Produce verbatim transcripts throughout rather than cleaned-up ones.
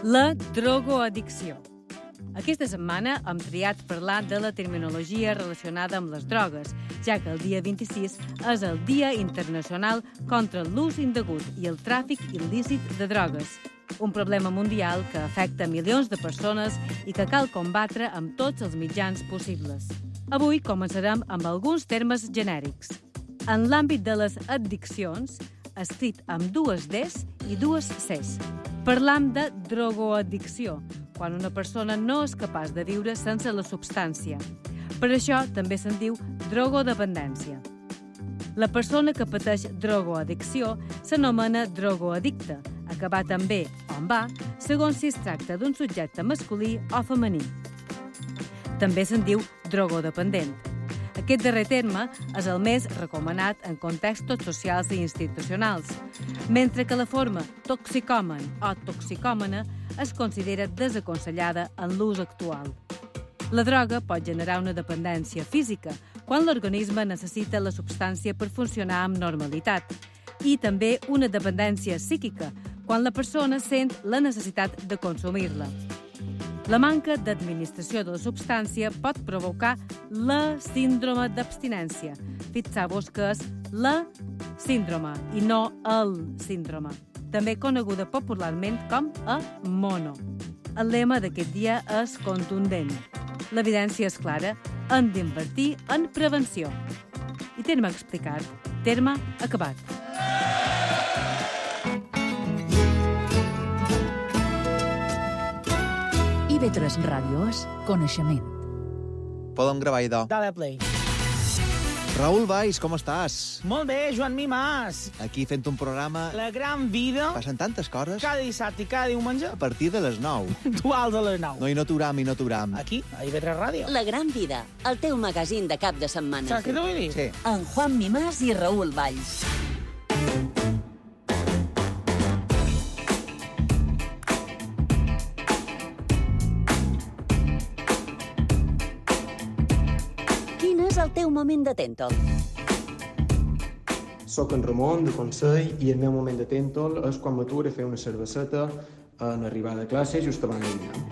La drogoaddicció. Aquesta setmana hem triat parlar de la terminologia relacionada amb les drogues, ja que el dia vint-i-sis és el Dia Internacional contra l'ús indegut i el tràfic il·lícit de drogues. Un problema mundial que afecta milions de persones i que cal combatre amb tots els mitjans possibles. Avui començarem amb alguns termes genèrics. En l'àmbit de les addiccions, escrit amb dues Ds i dues Cs. Parlam de drogoaddicció, quan una persona no és capaç de viure sense la substància. Per això també se'n diu drogodependència. La persona que pateix drogoaddicció s'anomena drogoaddicte, acabat amb B o amb A, segons si es tracta d'un subjecte masculí o femení. També se'n diu drogodependent. Aquest darrer terme és el més recomanat en contextos socials i institucionals, mentre que la forma toxicòman o toxicòmana es considera desaconsellada en l'ús actual. La droga pot generar una dependència física, quan l'organisme necessita la substància per funcionar amb normalitat, i també una dependència psíquica, quan la persona sent la necessitat de consumir-la. La manca d'administració de la substància pot provocar la síndrome d'abstinència. Fixeu-vos que és la síndrome i no el síndrome, també coneguda popularment com a mono. El lema d'aquest dia és contundent. L'evidència és clara, hem d'invertir en prevenció. I terme explicat, terme acabat. I ve tres Ràdio és coneixement. Podem gravar, idò. Dale play. Raül Valls, com estàs? Molt bé, Joan Mimàs. Aquí fent un programa... La gran vida. Passen tantes coses. Cada dissabte i cada diumenge. A partir de les nou. Puntuals a les nou. No, i no t'uram, i no t'uram. Aquí, a I V tres Ràdio. La gran vida, el teu magazín de cap de setmana. Saps què t'ho vull dir? Sí. En Juan Mimàs i Raül Valls. Quin és el teu moment de tèntol? Soc en Ramon, de Consell, i el meu moment de tèntol és quan m'ature a fer una cerveseta en arribada a classe just abans del dinar.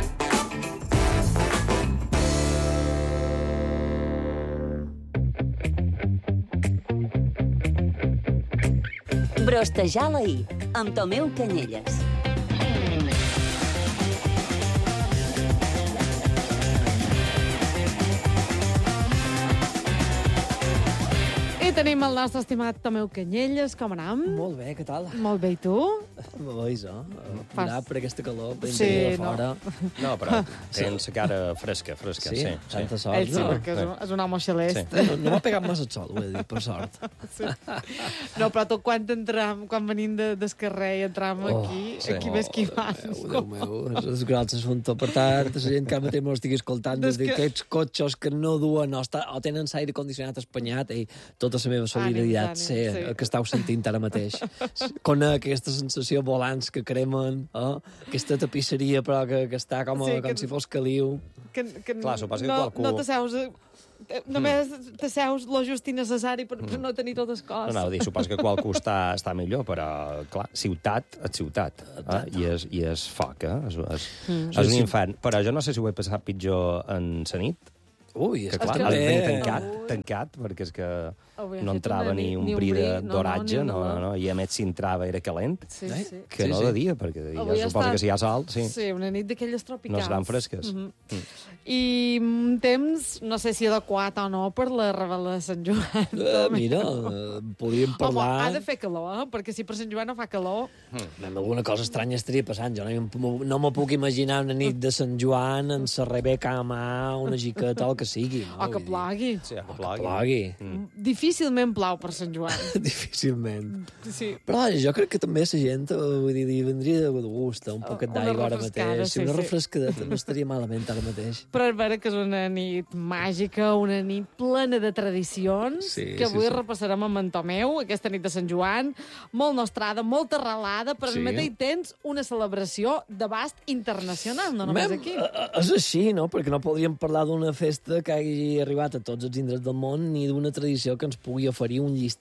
Brostejar la I, amb Tomeu Canyelles. I tenim el nostre estimat Tomeu Canyelles. Com anam? Molt bé, què tal? Molt bé, i tu? Veus, no? Fas- Mirar per aquesta calor, ben Sí, de no. fora. No, però tens la cara fresca, fresca, Sí, sí. tanta sí. sort. Ell sí, no? perquè és un, és un home xelest. Sí. No, no m'ha pegat massa el sol, ho he dit, per sort. No, però tot quan entram, quan venim de, del carrer i entram Oh, aquí, sí. aquí m'he esquivant. Déu, Déu meu, és, és gran assumpte. Per tant, la gent que ara mateix m'ho estigui escoltant Des des que- d'aquests cotxes que no duen o, està, o tenen l'aire condicionat espanyat, i tota la meva solidaritat, Ànims, sé, ànims, sí. el que estàu sentint ara mateix. Conec aquesta sensació volants que cremen, eh? Aquesta tapisseria, però que, que està com, a, Sí, com que- si fos caliu. Que, que Clar, suposo que no, qualcú- no t'asseus... eh, Només t'asseus lo just i necessari per, per no tenir totes No, coses. no, dir, supos que qualcú està, està millor, però, clar, ciutat és ciutat, eh? I, és, i és foc, eh? És, és, Mm. és un infant. Però jo no sé si ho he passat pitjor en la nit, Ui, és que, que clar, que és bé. ben tancat, tancat, perquè és que Avui ha no fet entrava una ni nit, un ni un bri bri, de- no, no, d'oratge, ni no, una- no, no, i a més si entrava era calent, Sí, Eh? sí. que Sí, no sí. de dia, perquè de dia Avui ha suposo estat- que si hi ha sol, sí, Sí, una nit d'aquelles no tropicals. seran fresques. Mhm. I un temps, no sé si adequat o no, per la rebel·la de Sant Joan. Eh, mira, eh, podríem Home, parlar... ha de fer calor, eh? Perquè si per Sant Joan no fa calor... Amb alguna cosa estranya estaria passant. Jo no, no me puc imaginar una nit de Sant Joan en la Rebeca a mà, una jiqueta o el que sigui. No? O que Vull dir, plogui. Sí, que Que plogui. plogui. Mm. Difícilment plau per Sant Joan. Difícilment. Sí. Però jo crec que també la gent, eh, vull dir, li vendria de gust, un poquet Una d'aigua ara refrescada, mateix. sí, una sí. refrescadeta no estaria malament ara mateix. Però és vera que és una nit màgica, una nit plena de tradicions, Sí, que sí, avui sí. repassarem amb en Tomeu, aquesta nit de Sant Joan, molt nostrada, molt arrelada, però Sí. al mateix temps una celebració d'abast internacional, no només Mem, aquí. eh, eh, És així, no? Perquè no podríem parlar d'una festa que hagi arribat a tots els indrets del món ni d'una tradició que ens pugui oferir un llistat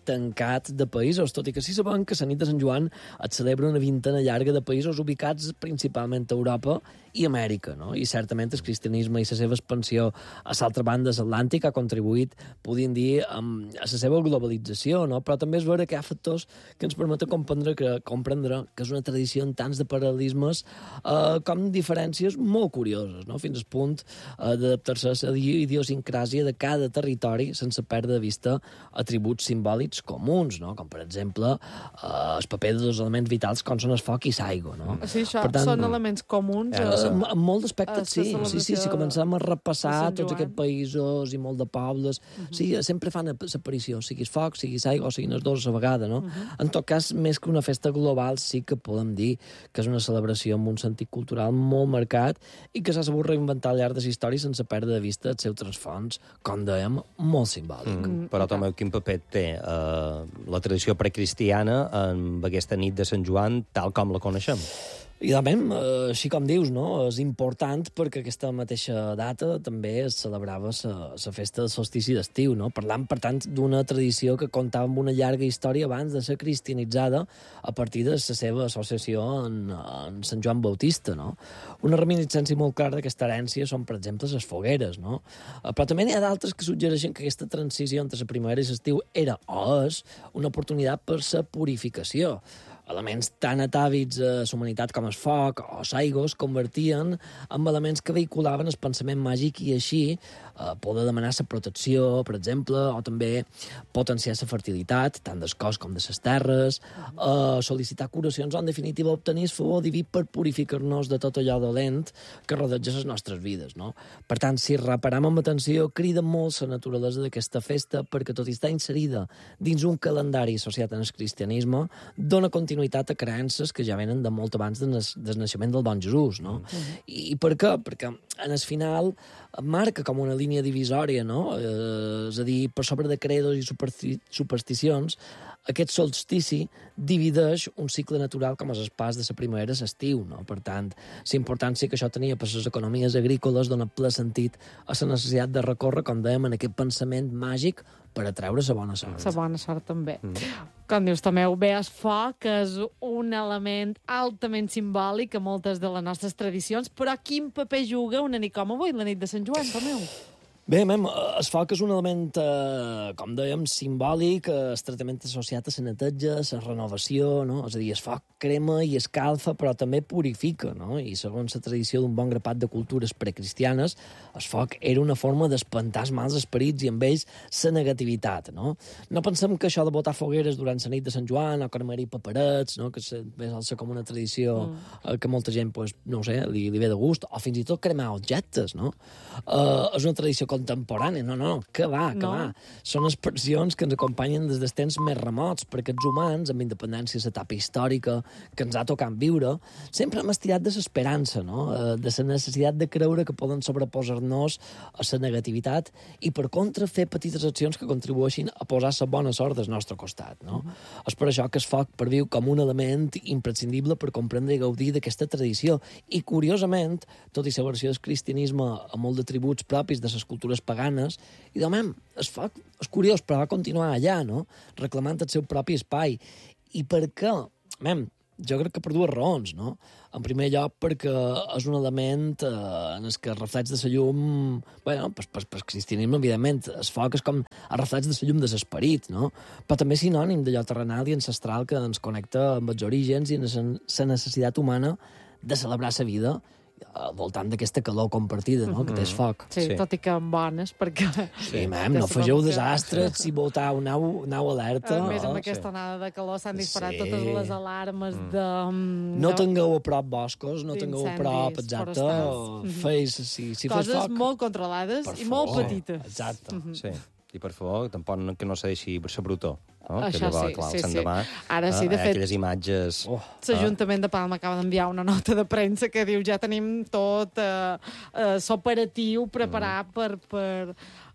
tancat de països, tot i que sí sabem que la nit de Sant Joan es celebra una vintena llarga de països ubicats principalment a Europa i Amèrica, no? I certament el cristianisme i la seva expansió a l'altra banda de l'Atlàntic ha contribuït, podríem dir, a la seva globalització, no? Però també és vera que hi ha factors que ens permeten comprendre que, comprendre que és una tradició en tants de paral·lelismes eh, com diferències molt curioses, no? Fins al punt eh, d'adaptar-se a la idiosincràsia de cada territori sense perdre de vista atributs simbòlics comuns, no? Com, per exemple, eh, el paper de dos elements vitals com són el foc i l'aigua, no? Sí, això per tant, són elements comuns. Eh, en, en molts aspectes, sí. Sí, sí, si comencem a repassar tots aquests països i molt de pobles, uh -huh. sí, sempre fan l'aparició, sigui el foc, sigui l'aigua o siguin els dos a la vegada, no? Uh -huh. En tot cas, més que una festa global, sí que podem dir que és una celebració amb un sentit cultural molt marcat i que s'ha sabut reinventar al llarg de la història sense perdre de vista el seu transfons, com dèiem, molt simbòlic. Mm. Però, Tomeu, quin paper té eh, la tradició precristiana en aquesta nit de Sant Joan tal com la coneixem? I, realment, així com dius, no? És important perquè aquesta mateixa data també es celebrava la festa del solstici d'estiu, no? Parlant, per tant, d'una tradició que comptava amb una llarga història abans de ser cristianitzada a partir de la seva associació en, en Sant Joan Bautista, no? Una reminiscència molt clara d'aquesta herència són, per exemple, les fogueres, no? Però també n'hi ha d'altres que suggereixen que aquesta transició entre la primavera i l'estiu era o és una oportunitat per la purificació. Elements tan atàvids a la humanitat com el foc o l'aigua es convertien en elements que vehiculaven el pensament màgic i així eh, poder demanar la protecció, per exemple, o també potenciar la fertilitat, tant del cos com de les terres, eh, sol·licitar curacions o, en definitiva, obtenir el favor diví per purificar-nos de tot allò dolent que rodeja les nostres vides, no? Per tant, si reparam amb atenció, crida molt la naturalesa d'aquesta festa perquè, tot i estar inserida dins un calendari associat amb el cristianisme, dona continuïtat a creences que ja venen de molt abans del naixement del bon Jesús, no? Uh-huh. I, I per què? Perquè en el final marca com una línia divisòria, no? Eh, és a dir, per sobre de credos i supersti supersticions, aquest solstici divideix un cicle natural com és el pas de la primavera a l'estiu, no? Per tant, la importància que això tenia per les economies agrícoles dona ple sentit a la necessitat de recórrer, com dèiem, en aquest pensament màgic per atreure la bona sort. La bona sort, també. Mm. Com dius, Tomeu, bé, el foc és un element altament simbòlic a moltes de les nostres tradicions, però quin paper juga una nit com avui, la nit de Sant Joan, Tomeu? Bé, mem, el foc és un element, eh, com dèiem, simbòlic, eh, estretament associat a la neteja, a la renovació, no? És a dir, el foc crema i escalfa, però també purifica, no? I segons la tradició d'un bon grapat de cultures precristianes, el foc era una forma d'espantar els mals esperits i amb ells la negativitat, no? No pensem que això de botar fogueres durant la nit de Sant Joan o cremar-hi paperets, no? Que ve a ser com una tradició mm. que molta gent, pues, no ho sé, li, li ve de gust, o fins i tot cremar objectes, no? Uh, és una tradició contemporània, no, no, que va, que no. va. Són expressions que ens acompanyen des dels temps més remots, perquè els humans, amb independència de l'etapa històrica que ens ha tocat viure, sempre hem estirat de l'esperança, no? De la necessitat de creure que poden sobreposar-nos a la negativitat i, per contra, fer petites accions que contribueixin a posar la bona sort del nostre costat, no? Mm-hmm. És per això que el foc perviu com un element imprescindible per comprendre i gaudir d'aquesta tradició. I, curiosament, tot i la versió del cristianisme amb molt d'atributs propis de les cultures paganes, i de moment, el foc és curiós, però va continuar allà, no? Reclamant el seu propi espai. I per què? Mem, jo crec que per dues raons, no? En primer lloc, perquè és un element eh, en el que els reflex de la llum... Bueno, per, per, per cristianisme, evidentment, el foc és com els reflex de la llum de l'esperit, no? Però també és sinònim d'allò terrenal i ancestral que ens connecta amb els orígens i amb la necessitat humana de celebrar la vida al voltant d'aquesta calor compartida, no?, mm-hmm. que té el foc. Sí, sí, tot i que en bones, perquè... Sí, mem, no afegeu desastres si voltau nau, nau alerta. A més, amb aquesta onada de calor s'han disparat sí. totes les alarmes mm. de... No de... tingueu a prop boscos, no tingueu a prop, exacte, feis, si, si fes foc... Coses molt controlades i molt petites. Exacte. Mm-hmm. Sí. I, per favor, tampoc que no se deixi ser brutó. No? Això que llavors, sí, clar, sí, sí. Demà, ara sí, de eh, fet... aquelles imatges... Oh, L'Ajuntament de Palma acaba d'enviar una nota de premsa que diu ja tenim tot eh, eh, l'operatiu preparat mm. per, per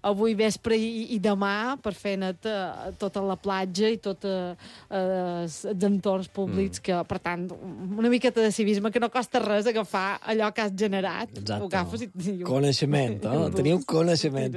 avui vespre i, i demà per fer net uh, tota la platja i tots uh, els entorns públics, mm. que, per tant, una miqueta de civisme que no costa res agafar allò que has generat. Exacte. Ho agafes i... i Coneixement, eh? Teniu coneixement.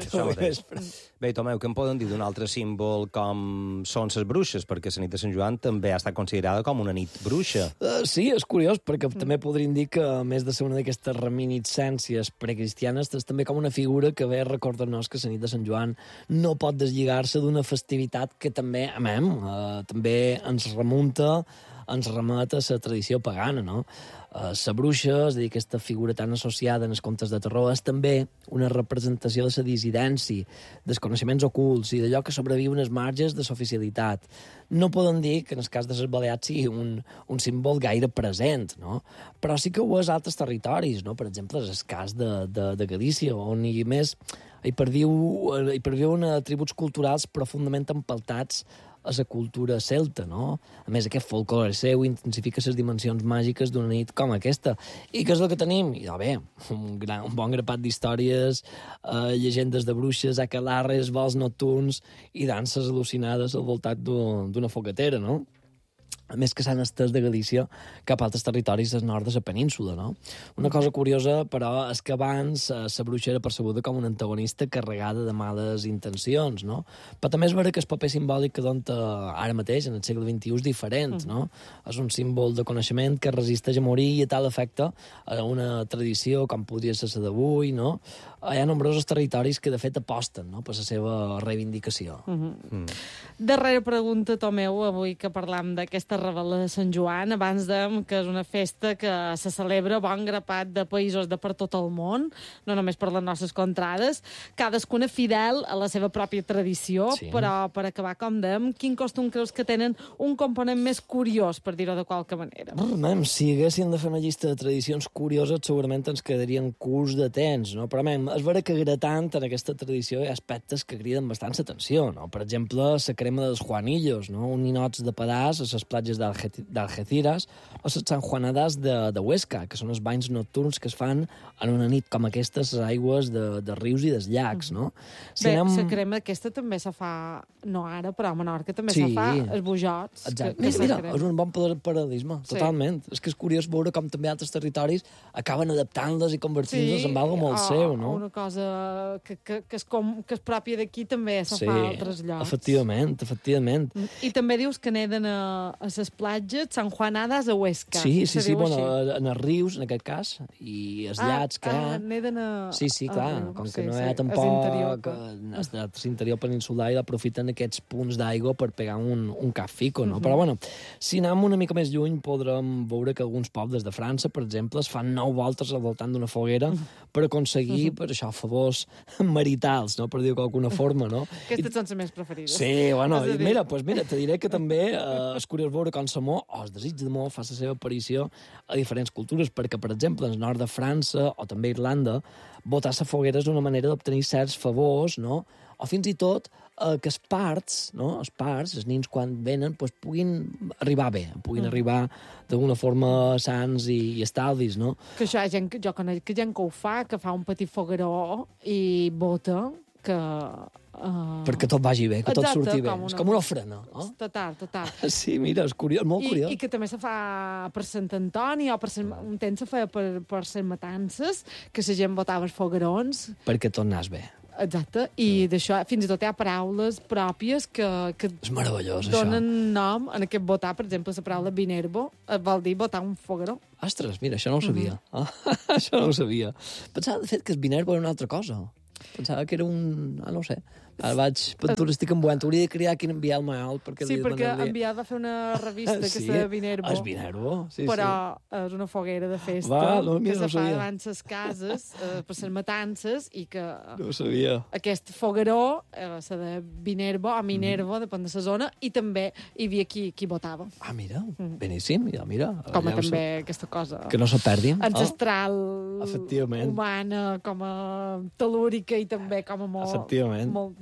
Bé, Tomeu, què em poden dir d'un altre símbol com són les bruixes? Perquè la nit de Sant Joan també ha estat considerada com una nit bruixa. Uh, sí, és curiós, perquè mm. també podríem dir que, a més de ser una d'aquestes reminiscències precristianes, és també com una figura que ve a recordar-nos que la nit de Sant Joan no pot deslligar-se d'una festivitat que també, amem, uh, també ens remunta, ens remet a la tradició pagana, no? Uh, la bruixa, és a dir, aquesta figura tan associada en els contes de terror, és també una representació de la dissidència, dels coneixements ocults i d'allò que sobreviu en els marges de l'oficialitat. No podem dir que en el cas de les Balears sigui un, un símbol gaire present, no? Però sí que ho és a altres territoris, no? Per exemple, és el cas de, de, de Galícia, on hi més hi perviu, hi perviuen atributs culturals profundament empeltats a la cultura celta, no? A més, aquest folclore seu intensifica les dimensions màgiques d'una nit com aquesta. I què és el que tenim? I, oh, bé, un, gran, un bon grapat d'històries, eh, llegendes de bruixes, aquelarres, vols nocturns i danses al·lucinades al voltant d'una fogatera, no? A més que s'han estès de Galícia cap a altres territoris del nord de la península, no? Una cosa curiosa, però, és que abans la bruixa era percebuda com una antagonista carregada de males intencions, no? Però també és vera que el paper simbòlic que dona ara mateix, en el segle vint-i-u, és diferent, no? És un símbol de coneixement que resisteix a morir i a tal efecte a una tradició com podria ser la d'avui, no? Hi ha nombrosos territoris que, de fet, aposten, no?, per la seva reivindicació. Mm-hmm. Mm. Darrera pregunta, Tomeu, avui que parlam d'aquesta rebel·la de Sant Joan. Abans dèiem que és una festa que se celebra bon grapat de països de per tot el món, no només per les nostres contrades, cadascuna fidel a la seva pròpia tradició, sí. Però per acabar, com dèiem, quin costum creus que tenen un component més curiós, per dir-ho de qualque manera? Mem, si haguéssim de fer una llista de tradicions curioses, segurament ens quedarien curts de temps, no? Però, mem, és vera que gratant en aquesta tradició hi ha aspectes que criden bastant l'atenció, no? Per exemple, la crema dels Juanillos, no? Un ninots de pedaç a les platges d'Algeciras, o les sanjuanades de, de Huesca, que són els banys nocturns que es fan en una nit com aquesta a les aigües de, de rius i dels llacs, no? Si Bé, anem... la crema aquesta també se fa, no ara, però a Menorca també sí. Se fa els bojots. Exacte. Que, que mira, mira, és un bon paral·lelisme, sí. Totalment. És que és curiós veure com també altres territoris acaben adaptant-les i convertint-les sí. En algo molt oh, seu, no? Una cosa que, que, que, és, com, que és pròpia d'aquí també se sí. Fa a altres llocs. Efectivament, efectivament. I també dius que neden a, a les platges sanjuanades a Huesca. Sí, sí, sí, bueno, en els rius, en aquest cas, i els ah, llats que hi ha... Ah, neden a... Sí, sí, clar, a, com que sí, no hi ha sí, tampoc... L'interior peninsular i aprofiten aquests punts d'aigua per pegar un, un cap fico, no? Uh -huh. Però, bueno, si anem una mica més lluny, podrem veure que alguns pobles de França, per exemple, es fan nou voltes al voltant d'una foguera uh -huh. per aconseguir, uh -huh. per això, favors maritals, no? Per dir-ho d'alguna forma, no? Aquestes I... són les més preferides. Sí, bueno, i mira, pues mira, te diré que també eh, és curiós veure com l'amor, o el desig d'amor, fa la seva aparició a diferents cultures, perquè, per exemple, en el nord de França, o també Irlanda, botar la foguera és una manera d'obtenir certs favors, no? O fins i tot eh, que els parts, no? Els parts, els nins quan venen, pues, puguin arribar bé, puguin mm. arribar d'alguna forma sans i, i estalvis, no? Que això hi ha gent, jo conec que gent que ho fa, que fa un petit fogueró i bota, que... Uh... perquè tot vagi bé, que Exacte, tot surti bé. Com una... És com una ofrena, no? Total, total. Sí, mira, és curiós, molt I, curiós. I que també se fa per Sant Antoni, o per Sant... un temps se feia per, per Sant Matances, que la gent botava els foguerons. Perquè tot anés bé. Exacte, i mm. d'això fins i tot hi ha paraules pròpies que, que és meravellós, donen això. nom en aquest votar. Per exemple, la paraula vinervo vol dir votar un fogueró. Ostres, mira, això no ho sabia. Mm -hmm. ah, això no ho sabia. Pensava, de fet, que el vinervo era una altra cosa. Pensava que era un... Ah, no ho sé. Ara vaig, tu estic envuent. Hauria de crear quin enviar el mail. Perquè sí, perquè enviar va fer una revista que sí, s'ha Vinervo. És Vinervo, sí, però sí. és una foguera de festa va, no, que no se fa davant les cases eh, per les matances i que no ho sabia. Aquest fogueró eh, s'ha de Vinervo o Minervo, mm. depèn de la zona, i també hi havia qui, qui votava. Ah, mira, mm. beníssim, ja, mira. Com a ja també aquesta cosa... Que no se perdi. Ancestral, oh, efectivament. humana, com a telúrica i també com a molt, efectivament. molt,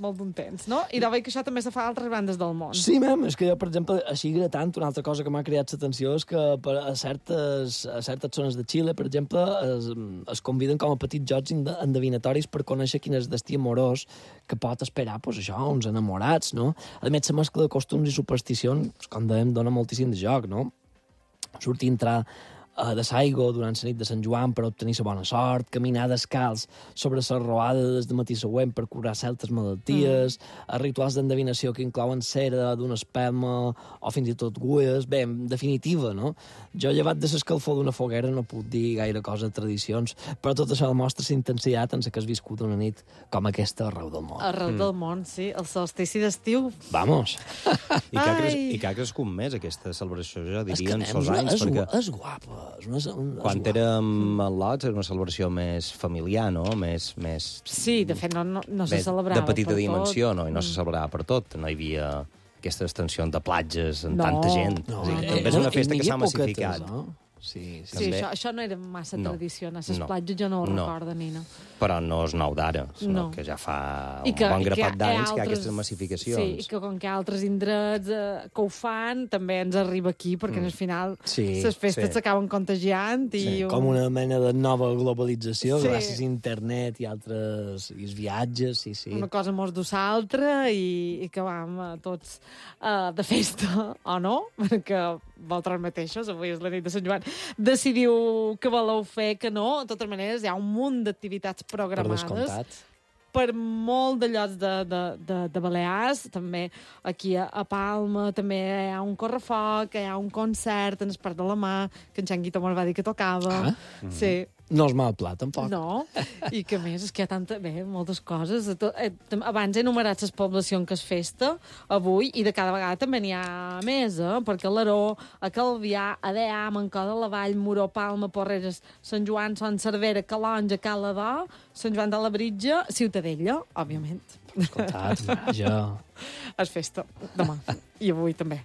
molt d'un temps, no? I de veig que això també se fa a altres bandes del món. Sí, mem, és que jo, per exemple, així gratant, una altra cosa que m'ha creat l'atenció és que per a certes, a certes zones de Xile, per exemple, es, es conviden com a petits jocs endevinatoris per conèixer quin és el destí amorós que pot esperar, pues, això, uns enamorats, no? A més, la mescla de costums i supersticions, com dèiem, dona moltíssim de joc, no? Sortir, entrar uh, de Saigo durant la nit de Sant Joan per obtenir la bona sort, caminar descalç sobre la roada des del matí següent per curar certes malalties, mm. rituals d'endevinació que inclouen cera d'una espelma o fins i tot guies. Bé, en definitiva, no? Jo, llevat de l'escalfor d'una foguera, no puc dir gaire cosa de tradicions, però tot això demostra la intensitat en la que has viscut una nit com aquesta arreu del món. Arreu mm. del món, sí. El solstici d'estiu. Vamos! I que, ha cres, I que ha crescut més aquesta celebració, jo diria, en sols anys, és, perquè... És guapa. És una, una, quan és érem al Lots era una celebració més familiar, no? Més, més... Sí, de fet, no, no, no se més celebrava de petita per dimensió, tot. no? I no se celebrava per tot. No hi havia aquesta extensió de platges amb no, tanta gent. No, és dir, no, també és no, una festa que s'ha poquetes, massificat. No? Sí, sí. Sí, això, això no era massa No. tradició. A les No. platges jo no ho No. recordo, Nina. Però no és nou d'ara, sinó No. que ja fa I un que- bon i que grapat hi ha d'anys que hi ha altres- aquestes massificacions. Sí, i que com que hi ha altres indrets eh, que ho fan, també ens arriba aquí, perquè mm. al final Sí, les festes sí. s'acaben contagiant. I Sí, un- com una mena de nova globalització, Sí. gràcies a internet i altres i els viatges, sí, sí. una cosa mos du l'altra i, i que vam eh, tots uh, de festa, o no? Perquè vosaltres mateixos, avui és la nit de Sant Joan, decidiu que voleu fer, que no. De totes maneres, hi ha un munt d'activitats Per programades descomptat. per molt de llocs de, de, de, de Balears, també aquí a, a Palma, també hi ha un correfoc, hi ha un concert en el Parc de la Mà, que en Xanguito me'l va dir que tocava. Ah? Sí. No és mal pla, tampoc. No, i que a més és que hi ha tanta, bé, moltes coses. Tot- eh, tam- Abans he enumerat les poblacions que es festa avui i de cada vegada també n'hi ha més, eh? Perquè a Laró, a Calvià, a Deà, a Mancó de la Vall, Moró, Palma, Porreres, Sant Joan, Son Cervera, Calonja, Caladó, Sant Joan de la Britja, Ciutadella, òbviament. Escoltat, vaja. Es festa demà i avui també.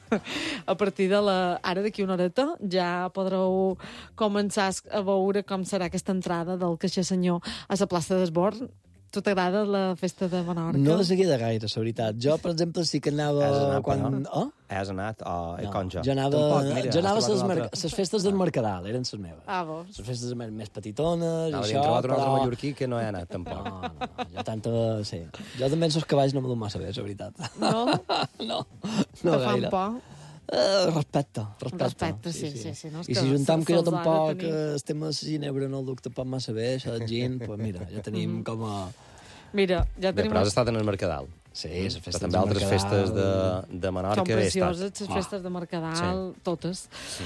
A partir de la... Ara, d'aquí una horeta, ja podreu començar a veure com serà aquesta entrada del caixer senyor a la plaça d'Esborn. Tu t'agrada la festa de Menorca? No de seguida gaire, la veritat. Jo, per exemple, sí que anava... Has anat, quan... però no? Oh? Has anat o no, com jo? Jo anava, Tampoc, mira, jo anava a has les, trobat mer... un altre- les festes del Mercadal, eren les meves. Ah, vos. Les festes més, més petitones i Anava això, dintre un altre però... mallorquí que no he anat, tampoc. No, no, no, jo tanta... Sí. Jo també els cavalls no me dono massa bé, la veritat. No? no, no Te fan gaire. por? Uh, respecte, respecte. Respecte, sí, sí, sí, no, és I que si juntam que jo se'ls ha de tampoc tenir. eh, el tema de la ginebra no el duc tampoc massa bé, això del gin, doncs mira, ja tenim Mhm. com a... Mira, ja Bé, tenim... però has estat en el Mercadal. Sí, les Però festes també del altres Mercadal. festes de, de Menorca Són he estat. precioses, les Ah. festes de Mercadal, totes.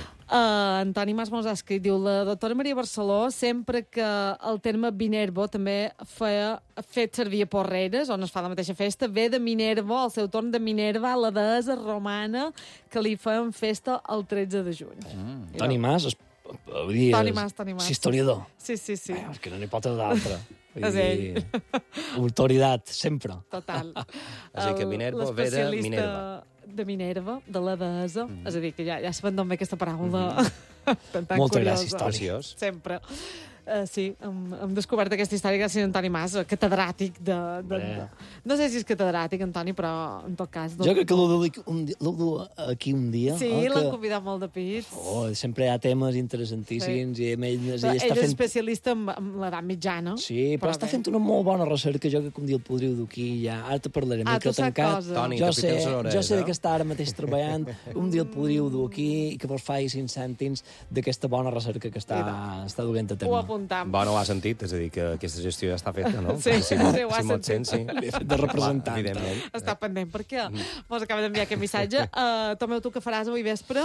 Uh, Antoni Mas mos ha escrit, diu, la doctora Maria Barceló, sempre que el terme Minervo també feia, fet servir a Porreres, on es fa la mateixa festa, ve de Minervo, al seu torn de Minerva, la deessa romana, que li feien festa el tretze de juny. Mm. Toni Mas, es, vull dir, Toni és- Mas, Toni Mas. és historiador. Sí, sí, sí. Eh, és que no n'hi pot haver d'altra. Vull És dir, autoritat, sempre. Total. Així que El- Minerva ve de l'especialista Minerva. de Minerva, de la deessa. Mm -hmm. És a dir, que ja, ja sabem d'on ve aquesta paraula. Mhm. tan, tan Molta curiosa. gràcia, Toni. Preciós. Sempre. Uh, sí, hem, hem descobert aquesta història gràcies a Antoni Mas, eh, catedràtic de, de, de... Bé. No sé si és catedràtic, Antoni, però en tot cas... Jo crec que l'ho du un dia- l'ho du aquí un dia. Sí, eh, l'han que... convidat molt de pits. Oh, sempre hi ha temes interessantíssims Sí. i ell, ell, Però ell ell està és fent... especialista en, en l'edat mitjana. Sí, però, està bé. fent una molt bona recerca, jo crec que un dia el podríeu dur aquí, ja. Ara te parlaré, Ah, micro tu saps tancat. coses. Toni, jo que sé, pites l'orella, jo sé eh? que està ara mateix treballant, un dia el podríeu dur aquí i que vos faci cinc cèntims d'aquesta bona recerca que està, està duent a Ho terme. apuntam. Bueno, ho ha sentit, és a dir, que aquesta gestió ja està feta, no? Sí, si, sí, ho ha si mot sentit. sent, sí. De representant. Clar, evidentment. Està pendent, perquè Mm. mos acaba d'enviar aquest missatge. Uh, Tomeu, tu què faràs avui vespre?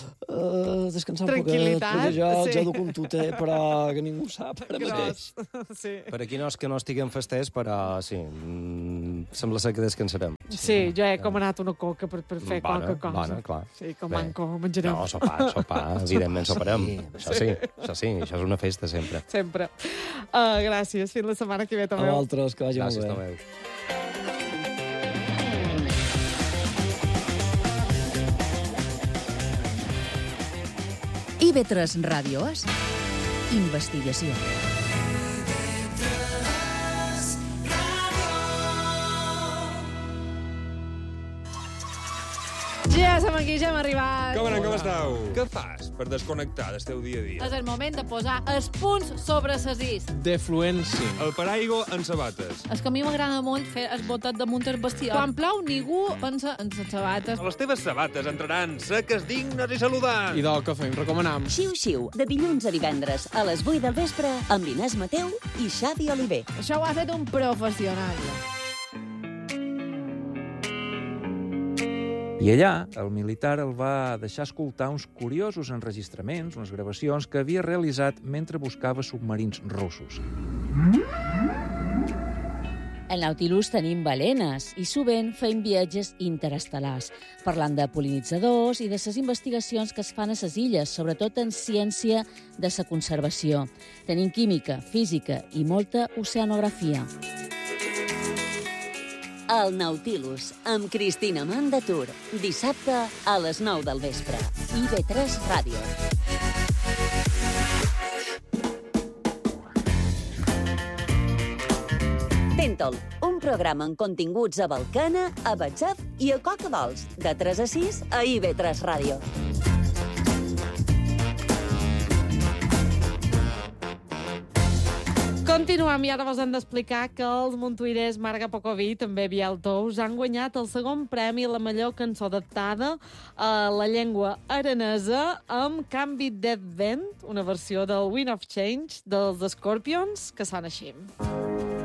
Uh, descansar un poquet, Tranquil·litat, perquè jo, sí. jo duc un tuter, però que ningú sap ara mateix. Gros. Sí. Per aquí no és que no estiguem festers, però sí, mm, sembla ser que descansarem. Sí, jo he comanat una coca per, per fer Bona, qualque cosa. bona, clar. Sí, com Bé. manco menjarem. No, sopar, sopar, evidentment soparem. Sí. Això sí, això sí, això és una festa sempre. Sempre. Uh, gràcies. Fins la setmana que ve, A Tomeu. vosaltres, que vagi Gràcies, molt bé. Tomeu. I ve tres Ràdios. Investigació. Ja som aquí, ja hem arribat. Com anem, com esteu? Què fas per desconnectar del teu dia a dia? És el moment de posar els punts sobre ses is. Defluència. El paraigua en sabates. És que a mi m'agrada molt fer el botet damunt el bestiar. Quan plou, ningú pensa en les sabates. Les teves sabates entraran seques, dignes i saludants. I del que fem, recomanam. Xiu-xiu, de dilluns a divendres, a les vuit del vespre, amb Inés Mateu i Xavi Oliver. Això ho ha fet un professional. I allà, el militar el va deixar escoltar uns curiosos enregistraments, unes gravacions que havia realitzat mentre buscava submarins russos. Al Nautilus tenim balenes i sovint feim viatges interestel·lars, parlant de pol·linitzadors i de les investigacions que es fan a les illes, sobretot en ciència de la conservació. Tenim química, física i molta oceanografia. El Nautilus, amb Cristina Mandatur. Dissabte a les nou del vespre. I ve tres Ràdio. Tentol, un programa amb continguts a Balcana, a Batzef i a Cocadols. De tres a sis a I V tres Ràdio. Continuem i ara vos hem d'explicar que els montuirers Marga Pocoví, també Biel Tous, han guanyat el segon premi a la millor cançó adaptada a la llengua aranesa amb Canvi Dead Vent, una versió del Wind of Change dels Scorpions, que sona així.